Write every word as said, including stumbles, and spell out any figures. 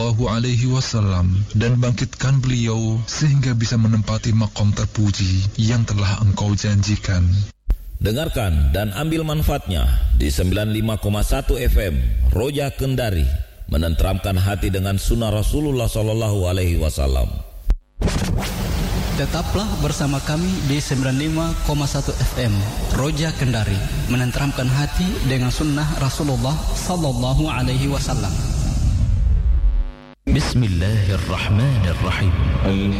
sallallahu alaihi wasallam dan bangkitkan beliau sehingga bisa menempati maqam terpuji yang telah Engkau janjikan. Dengarkan dan ambil manfaatnya di sembilan puluh lima koma satu F M Roja Kendari, menenteramkan hati dengan sunnah Rasulullah sallallahu alaihi wasallam. Tetaplah bersama kami di sembilan puluh lima koma satu F M Roja Kendari, menenteramkan hati dengan sunnah Rasulullah sallallahu alaihi wasallam. Bismillahirrahmanirrahim.